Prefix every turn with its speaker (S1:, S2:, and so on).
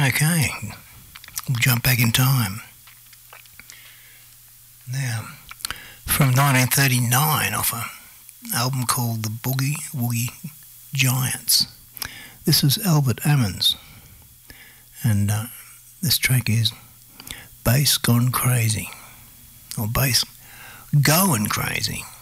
S1: Okay, we'll jump back in time. Now, from 1939 off an album called The Boogie Woogie Giants. This is Albert Ammons, and this track is Bass Gone Crazy, or Bass Going Crazy.